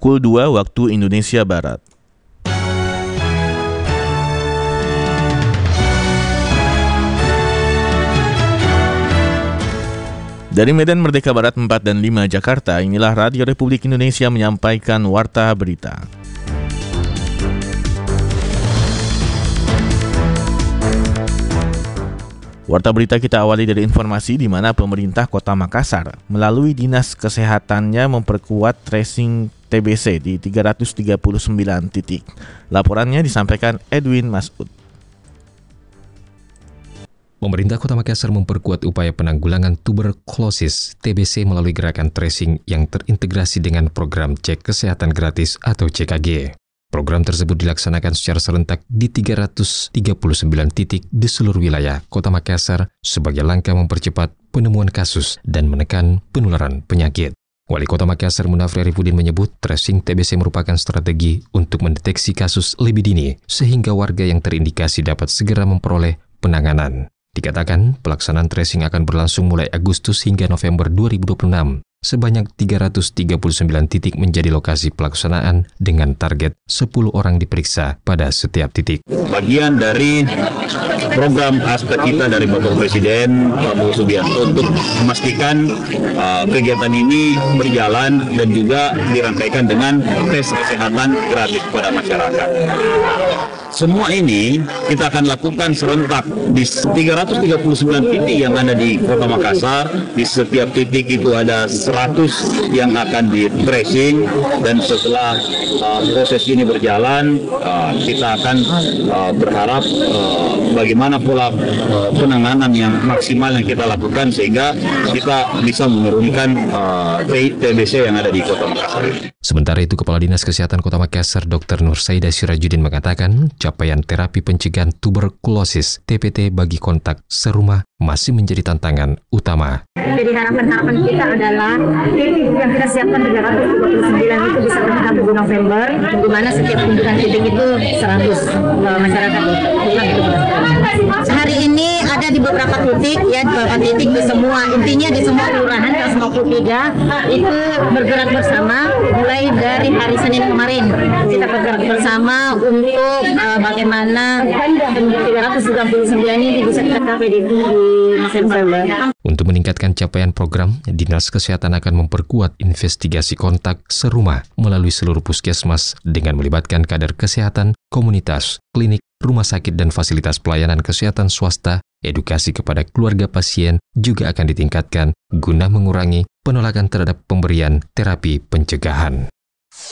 pukul 2 waktu Indonesia Barat. Dari Medan Merdeka Barat 4 dan 5 Jakarta, inilah Radio Republik Indonesia menyampaikan Warta Berita. Warta Berita kita awali dari informasi di mana pemerintah Kota Makassar melalui Dinas Kesehatannya memperkuat tracing TBC di 339 titik. Laporannya disampaikan Edwin Masud. Pemerintah Kota Makassar memperkuat upaya penanggulangan tuberkulosis TBC melalui gerakan tracing yang terintegrasi dengan program cek kesehatan gratis atau CKG. Program tersebut dilaksanakan secara serentak di 339 titik di seluruh wilayah Kota Makassar sebagai langkah mempercepat penemuan kasus dan menekan penularan penyakit. Wali Kota Makassar Munafri Arifudin menyebut tracing TBC merupakan strategi untuk mendeteksi kasus lebih dini sehingga warga yang terindikasi dapat segera memperoleh penanganan. Dikatakan, pelaksanaan tracing akan berlangsung mulai Agustus hingga November 2026. Sebanyak 339 titik menjadi lokasi pelaksanaan dengan target 10 orang diperiksa pada setiap titik. Bagian dari program aspek kita dari Bapak Presiden Prabowo Subianto untuk memastikan kegiatan ini berjalan dan juga dirangkaikan dengan tes kesehatan gratis kepada masyarakat. Semua ini kita akan lakukan serentak di 339 titik yang ada di Kota Makassar. Di setiap titik itu ada 100 yang akan di tracing, dan setelah proses ini berjalan, kita akan berharap bagaimana pola penanganan yang maksimal yang kita lakukan sehingga kita bisa menurunkan TBC yang ada di Kota Makassar. Sementara itu, Kepala Dinas Kesehatan Kota Makassar Dr. Nur Saida Sirajudin mengatakan, capaian terapi pencegahan tuberkulosis (TPT) bagi kontak serumah masih menjadi tantangan utama. Jadi harapan kita adalah yang kita siapkan 339 itu bisa tercapai bulan November, di mana setiap kunjungan titik itu 100 masyarakat. Hari ini ada di beberapa titik, ya di beberapa titik di semua, intinya di semua kelurahan 153 itu bergerak bersama mulai dari hari Senin kemarin. Kita bergerak bersama untuk bagaimana 339 ini bisa tercapai di November. Untuk meningkatkan capaian program, Dinas Kesehatan akan memperkuat investigasi kontak serumah melalui seluruh puskesmas dengan melibatkan kader kesehatan, komunitas, klinik, rumah sakit dan fasilitas pelayanan kesehatan swasta. Edukasi kepada keluarga pasien juga akan ditingkatkan guna mengurangi penolakan terhadap pemberian terapi pencegahan.